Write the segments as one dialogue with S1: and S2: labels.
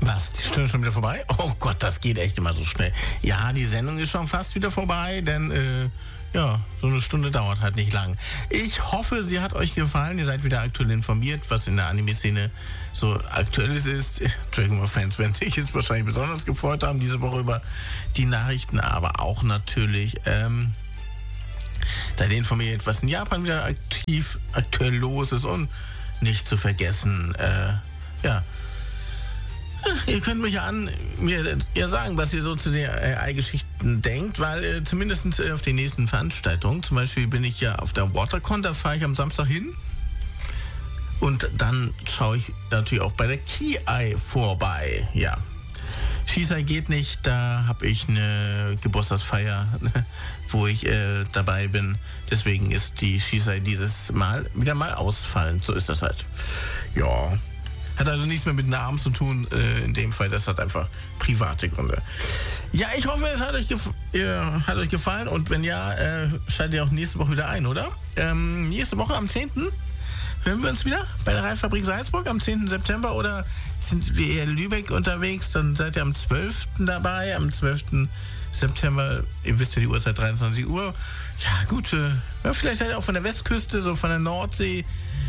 S1: Was? Die Stunde schon wieder vorbei? Oh Gott, das geht echt immer so schnell. Ja, die Sendung ist schon fast wieder vorbei, denn ja, so eine Stunde dauert halt nicht lang. Ich hoffe, sie hat euch gefallen. Ihr seid wieder aktuell informiert, was in der Anime-Szene so aktuell ist. Dragon Ball Fans werden sich jetzt wahrscheinlich besonders gefreut haben diese Woche über die Nachrichten, aber auch natürlich seid ihr informiert, was in Japan wieder aktuell los ist und nicht zu vergessen, ja. Ihr könnt mir ja sagen, was ihr so zu den AI-Geschichten denkt, weil zumindest auf den nächsten Veranstaltungen, zum Beispiel bin ich ja auf der WaterCon, da fahre ich am Samstag hin und dann schaue ich natürlich auch bei der Key-Eye vorbei, ja. Shisai geht nicht, da habe ich eine Geburtstagsfeier, wo ich dabei bin, deswegen ist die Shisai dieses Mal wieder mal ausfallend, so ist das halt, ja. Hat also nichts mehr mit Namen zu tun, in dem Fall, das hat einfach private Gründe. Ja, ich hoffe, es hat euch gefallen und wenn ja, schaltet ihr auch nächste Woche wieder ein, oder? Nächste Woche am 10. hören wir uns wieder bei der Reifabrik Salzburg am 10. September oder sind wir in Lübeck unterwegs, dann seid ihr am 12. dabei, am 12. September, ihr wisst ja die Uhrzeit 23 Uhr. Ja gut, ja, vielleicht seid ihr auch von der Westküste, so von der Nordsee,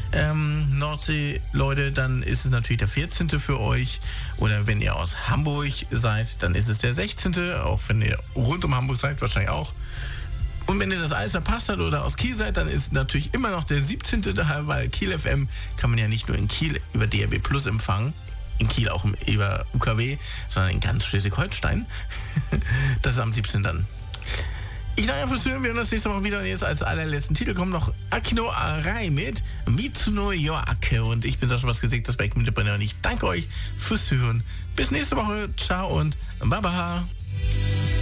S1: Leute, dann ist es natürlich der 14. für euch. Oder wenn ihr aus Hamburg seid, dann ist es der 16. Auch wenn ihr rund um Hamburg seid, wahrscheinlich auch. Und wenn ihr das alles verpasst habt oder aus Kiel seid, dann ist natürlich immer noch der 17. daher, weil Kiel FM kann man ja nicht nur in Kiel über DRB Plus empfangen, in Kiel auch über UKW, sondern in ganz Schleswig-Holstein. Das ist am 17. dann. Ich danke fürs Hören, wir hören uns nächste Woche wieder und jetzt als allerletzten Titel kommt noch Akino Arai mit Mitsuno Yoake und ich bin Sascha, was gesagt, das Backmittelbrenner und ich danke euch fürs Hören. Bis nächste Woche, ciao und baba.